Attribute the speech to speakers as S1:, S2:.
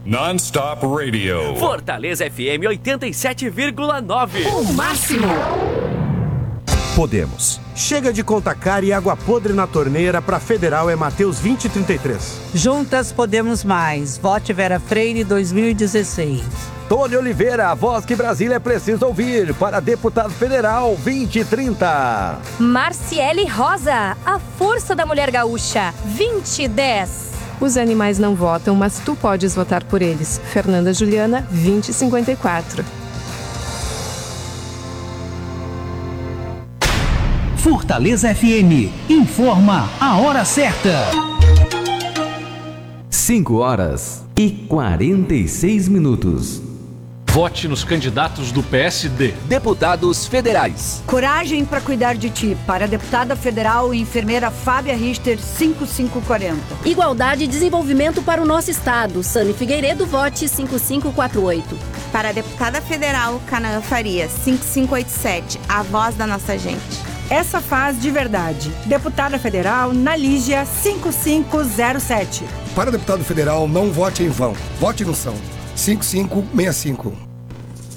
S1: Non-stop radio.
S2: Fortaleza FM 87,9.
S3: O máximo.
S4: Podemos. Chega de conta cara e água podre na torneira. Para Federal é Mateus 2033.
S5: Juntas podemos mais. Vote Vera Freire 2016.
S6: Tony Oliveira, a voz que Brasília precisa ouvir. Para deputado federal 2030.
S7: Marciele Rosa, a força da mulher gaúcha 2010.
S8: Os animais não votam, mas tu podes votar por eles. Fernanda Juliana 2054.
S9: Fortaleza FM informa a hora certa.
S10: 5h46.
S11: Vote nos candidatos do PSD.
S12: Deputados federais.
S13: Coragem para cuidar de ti. Para a deputada federal e enfermeira Fábia Richter, 5540.
S14: Igualdade e desenvolvimento para o nosso estado. Sani Figueiredo, vote 5548.
S15: Para a deputada federal Canaã Faria, 5587. A voz da nossa gente.
S16: Essa faz de verdade. Deputada federal Nalígia, 5507.
S17: Para deputado federal, não vote em vão. Vote no São. 5565.